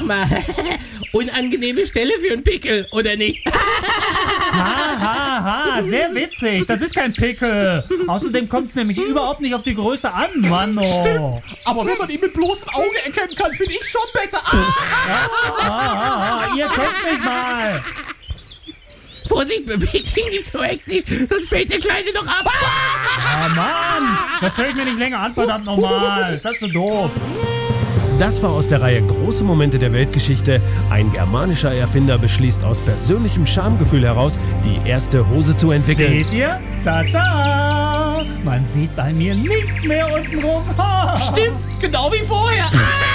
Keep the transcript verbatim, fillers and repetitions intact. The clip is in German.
sag mal, unangenehme Stelle für einen Pickel, oder nicht? Ha, ha, ha, sehr witzig. Das ist kein Pickel. Außerdem kommt es nämlich überhaupt nicht auf die Größe an, Mann. Oh. Aber wenn man ihn mit bloßem Auge erkennen kann, finde ich schon besser. Ah! Ah, ah, ah, ihr guckt nicht mal. Vorsicht, bewegt dich nicht so hektisch, sonst fällt der Kleine doch ab. Ah, Mann, das fällt mir nicht länger an, verdammt nochmal. Ist halt so doof. Das war aus der Reihe Große Momente der Weltgeschichte. Ein germanischer Erfinder beschließt aus persönlichem Schamgefühl heraus, die erste Hose zu entwickeln. Seht ihr? Tada! Man sieht bei mir nichts mehr untenrum. Stimmt, genau wie vorher.